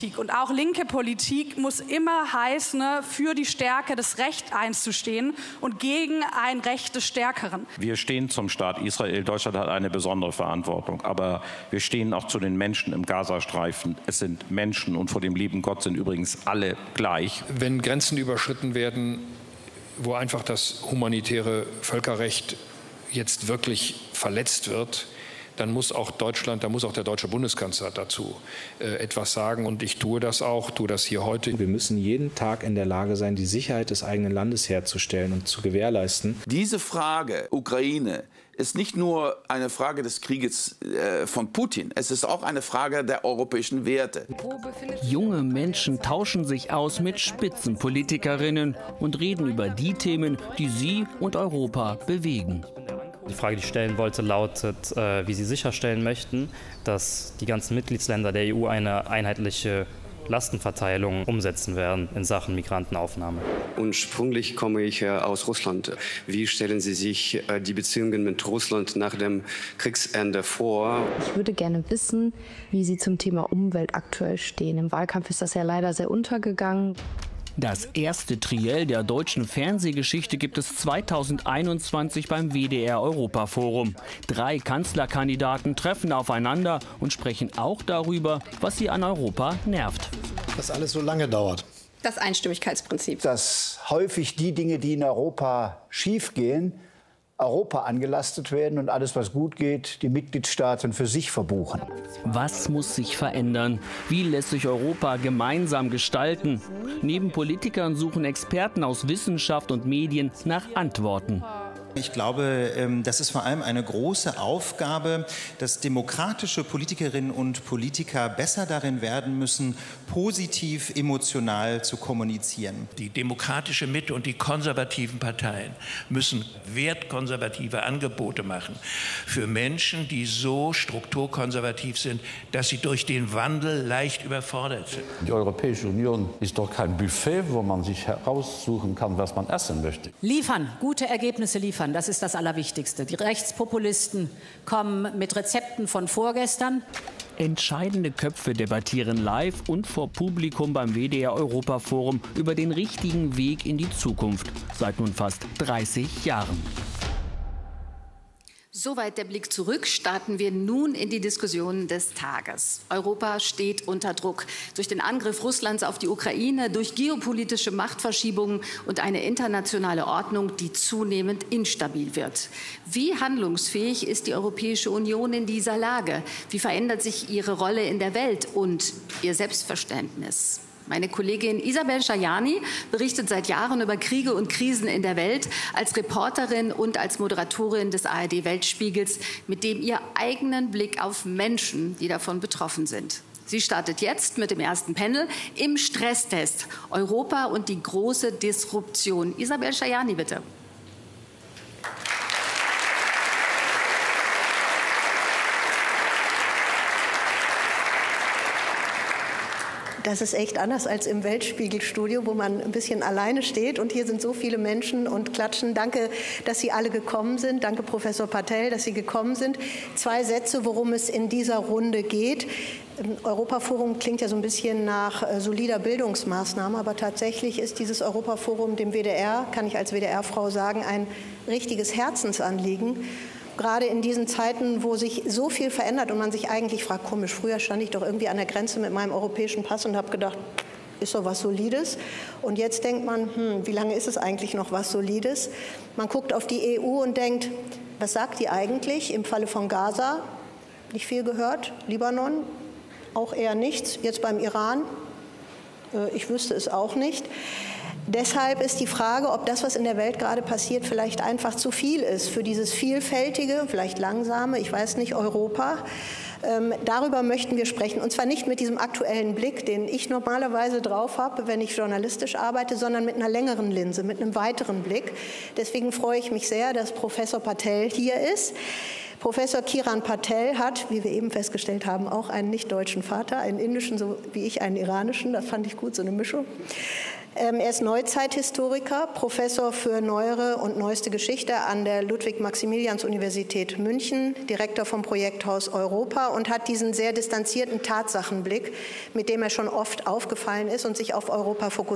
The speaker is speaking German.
Und auch linke Politik muss immer heißen, für die Stärke des Rechts einzustehen und gegen ein Recht des Stärkeren. Wir stehen zum Staat Israel. Deutschland hat eine besondere Verantwortung. Aber wir stehen auch zu den Menschen im Gazastreifen. Es sind Menschen und vor dem lieben Gott sind übrigens alle gleich. Wenn Grenzen überschritten werden, wo einfach das humanitäre Völkerrecht jetzt wirklich verletzt wird, dann muss auch Deutschland, da muss auch der deutsche Bundeskanzler dazu etwas sagen. Und ich tue das auch, tue das hier heute. Wir müssen jeden Tag in der Lage sein, die Sicherheit des eigenen Landes herzustellen und zu gewährleisten. Diese Frage Ukraine ist nicht nur eine Frage des Krieges von Putin, es ist auch eine Frage der europäischen Werte. Junge Menschen tauschen sich aus mit Spitzenpolitikerinnen und reden über die Themen, die sie und Europa bewegen. Die Frage, die ich stellen wollte, lautet, wie Sie sicherstellen möchten, dass die ganzen Mitgliedsländer der EU eine einheitliche Lastenverteilung umsetzen werden in Sachen Migrantenaufnahme. Ursprünglich komme ich aus Russland. Wie stellen Sie sich die Beziehungen mit Russland nach dem Kriegsende vor? Ich würde gerne wissen, wie Sie zum Thema Umwelt aktuell stehen. Im Wahlkampf ist das ja leider sehr untergegangen. Das erste Triell der deutschen Fernsehgeschichte gibt es 2021 beim WDR Europaforum. 3 Kanzlerkandidaten treffen aufeinander und sprechen auch darüber, was sie an Europa nervt. Dass alles so lange dauert. Das Einstimmigkeitsprinzip. Dass häufig die Dinge, die in Europa schiefgehen, Europa angelastet werden und alles, was gut geht, die Mitgliedstaaten für sich verbuchen. Was muss sich verändern? Wie lässt sich Europa gemeinsam gestalten? Neben Politikern suchen Experten aus Wissenschaft und Medien nach Antworten. Ich glaube, das ist vor allem eine große Aufgabe, dass demokratische Politikerinnen und Politiker besser darin werden müssen, positiv, emotional zu kommunizieren. Die demokratische Mitte und die konservativen Parteien müssen wertkonservative Angebote machen für Menschen, die so strukturkonservativ sind, dass sie durch den Wandel leicht überfordert sind. Die Europäische Union ist doch kein Buffet, wo man sich heraussuchen kann, was man essen möchte. Liefern, gute Ergebnisse liefern. Das ist das Allerwichtigste. Die Rechtspopulisten kommen mit Rezepten von vorgestern. Entscheidende Köpfe debattieren live und vor Publikum beim WDR Europaforum über den richtigen Weg in die Zukunft. Seit nun fast 30 Jahren. Soweit der Blick zurück. Starten wir nun in die Diskussion des Tages. Europa steht unter Druck durch den Angriff Russlands auf die Ukraine, durch geopolitische Machtverschiebungen und eine internationale Ordnung, die zunehmend instabil wird. Wie handlungsfähig ist die Europäische Union in dieser Lage? Wie verändert sich ihre Rolle in der Welt und ihr Selbstverständnis? Meine Kollegin Isabel Schajani berichtet seit Jahren über Kriege und Krisen in der Welt als Reporterin und als Moderatorin des ARD-Weltspiegels mit dem ihr eigenen Blick auf Menschen, die davon betroffen sind. Sie startet jetzt mit dem ersten Panel im Stresstest Europa und die große Disruption. Isabel Schajani, bitte. Das ist echt anders als im Weltspiegelstudio, wo man ein bisschen alleine steht. Und hier sind so viele Menschen und klatschen. Danke, dass Sie alle gekommen sind. Danke, Professor Patel, dass Sie gekommen sind. 2 Sätze, worum es in dieser Runde geht. Europaforum klingt ja so ein bisschen nach solider Bildungsmaßnahme, aber tatsächlich ist dieses Europaforum dem WDR, kann ich als WDR-Frau sagen, ein richtiges Herzensanliegen. Gerade in diesen Zeiten, wo sich so viel verändert und man sich eigentlich fragt, komisch, früher stand ich doch irgendwie an der Grenze mit meinem europäischen Pass und habe gedacht, ist doch was Solides. Und jetzt denkt man, wie lange ist es eigentlich noch was Solides? Man guckt auf die EU und denkt, was sagt die eigentlich? Im Falle von Gaza, nicht viel gehört. Libanon, auch eher nichts. Jetzt beim Iran, ich wüsste es auch nicht. Deshalb ist die Frage, ob das, was in der Welt gerade passiert, vielleicht einfach zu viel ist für dieses vielfältige, vielleicht langsame, ich weiß nicht, Europa. Darüber möchten wir sprechen. Und zwar nicht mit diesem aktuellen Blick, den ich normalerweise drauf habe, wenn ich journalistisch arbeite, sondern mit einer längeren Linse, mit einem weiteren Blick. Deswegen freue ich mich sehr, dass Professor Patel hier ist. Professor Kiran Patel hat, wie wir eben festgestellt haben, auch einen nicht-deutschen Vater, einen indischen, so wie ich einen iranischen. Das fand ich gut, so eine Mischung. Er ist Neuzeithistoriker, Professor für neuere und neueste Geschichte an der Ludwig-Maximilians-Universität München, Direktor vom Projekthaus Europa und hat diesen sehr distanzierten Tatsachenblick, mit dem er schon oft aufgefallen ist und sich auf Europa fokussiert.